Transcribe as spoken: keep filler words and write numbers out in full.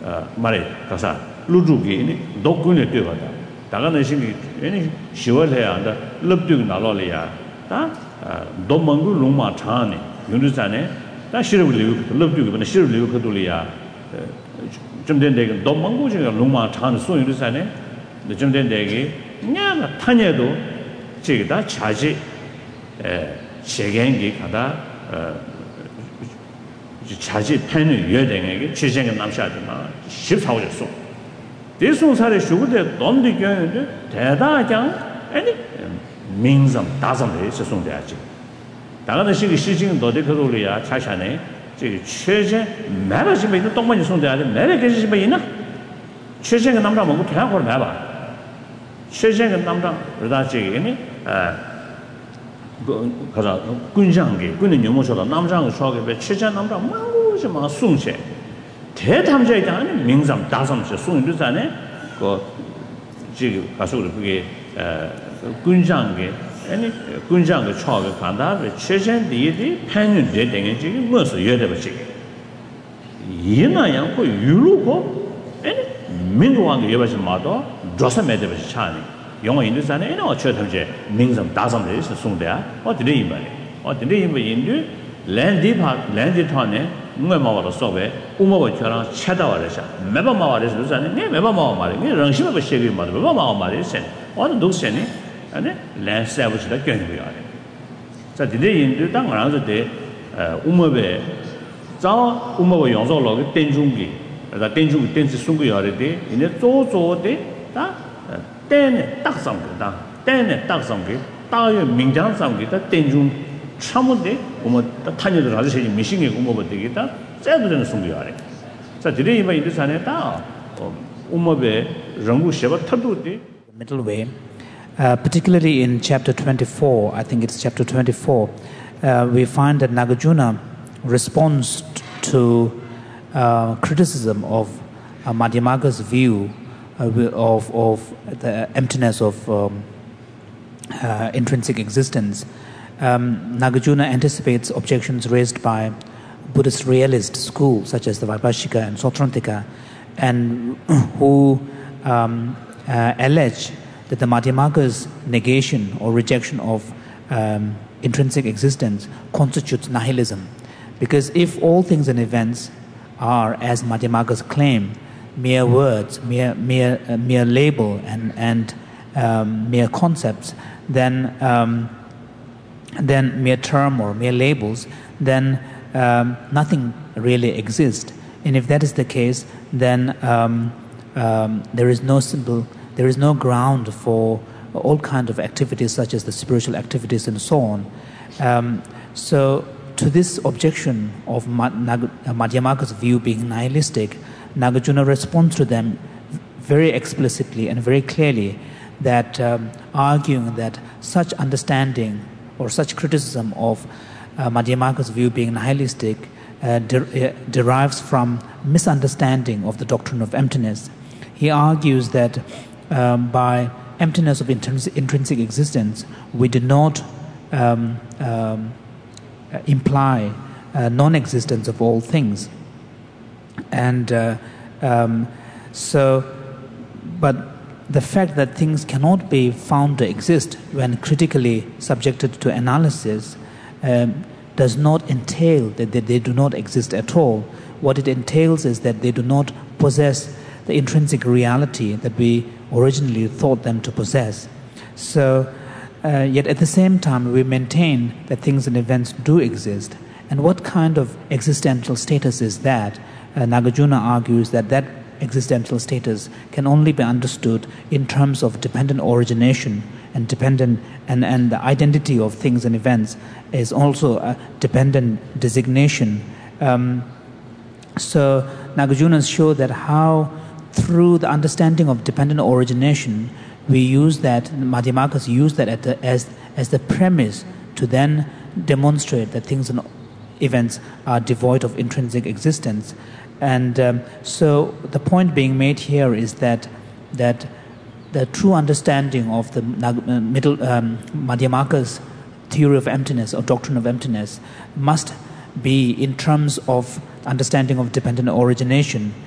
말에 가서 루주기 독군에 뛰어가다 다가는 신이 아니 시월해야 한다 럽뛰고 나로리야 다 도망고 롱마 차네 윤주산에 다 시르블리고 럽뛰고 근데 시르블리고 그돌이야 좀 된데 도망고 제가 롱마 차는 소윤주산에 좀 된데 냐나 타녀도 제가 다 자지 에 세계행기 가다 자지 팬을 여행에게 최생의 남샤지만 십사오졌어. 대송사의 쇼구대 돈도 경연데 대다장 아니 민점 다점에 있었는데야지. 다가는 시기 시징 너데 그돌이야 차샤네. 저 최제 매바지면 있는 동만이 손대야지 매바 계시면 있나? 최생의 남자 먹고 그냥 걸 매봐. 최생의 남자 그다지니 아 그 가자 군장게 군의 유모서다 남장을 소하게 최전 남자 망고지 막 송세 대담자에 대한 명점 다섬서 송유자네 그 지금 가서 그게 에 군장게 아니 군장의 소하게 간다 최전 뒤에 편은 되는 지금 무엇을 여대 버지 이나양 그 유로고 아니 민도왕게 여버지 마도 조사 매대 버지 차네 영어 인도산에 이나 어쩌 탐제 명점 다섬에 있어 송대야 어디래 이말이 어디래 이말 인도 랜디파 랜디톤에 누가 마와로 써베 우모버처럼 찾아와래서 매번 마와래서 그러잖아요 네 매번 마와 말이 네 랑심에 버시기 말이 매번 마와 말이 세 어느 녹세니 아니 랜서브스다 견고야 자 디데 인도 당 알아서 돼 우모베 자 우모버 용서로 땡중기 다 땡중기 땡지 송고야 돼 이제 조조데 다 때네 딱 삼거다. 때네 딱 삼기. 다요 민장 삼기다 땡중 참은데 뭐 타녀들 아주 세지 미싱이 공부 되겠다. 째도는 숨겨야 돼. 자, 드레 이마 인도산에 다 umob에 랑구 셔바 타도데 middle way uh, particularly in chapter twenty-four, I think it's chapter twenty-four, uh, we find that Nagarjuna responds to uh, criticism of uh, Madhyamaka's view Uh, of of the emptiness of um, uh, intrinsic existence. Um, Nagarjuna anticipates objections raised by Buddhist realist schools such as the Vaibhashika and Sautrantika, and who um, uh, allege that the Madhyamaka's negation or rejection of um, intrinsic existence constitutes nihilism, because if all things and events are, as Madhyamaka's claim, mere words, mere mere uh, mere label and and um, mere concepts, then um, then mere term or mere labels, then um, nothing really exists. And if that is the case, then um, um, there is no simple, there is no ground for all kinds of activities such as the spiritual activities and so on. Um, so, to this objection of Madhyamaka's view being nihilistic, Nagarjuna responds to them very explicitly and very clearly, that um, arguing that such understanding or such criticism of uh, Madhyamaka's view being nihilistic uh, de- uh, derives from misunderstanding of the doctrine of emptiness. He argues that um, by emptiness of intrinsic, intrinsic existence, we do not um, um, imply uh, non-existence of all things. And uh, um, so, but the fact that things cannot be found to exist when critically subjected to analysis um, does not entail that they, they do not exist at all. What it entails is that they do not possess the intrinsic reality that we originally thought them to possess. So, uh, yet at the same time, we maintain that things and events do exist. And what kind of existential status is that? Uh, Nagarjuna argues that that existential status can only be understood in terms of dependent origination and dependent and, and the identity of things and events is also a dependent designation. Um, so Nagarjuna shows that how through the understanding of dependent origination we use that, Madhyamakas use that at the, as, as the premise to then demonstrate that things and events are devoid of intrinsic existence. And um, so the point being made here is that that the true understanding of the uh, middle um, Madhyamaka's theory of emptiness or doctrine of emptiness must be in terms of understanding of dependent origination.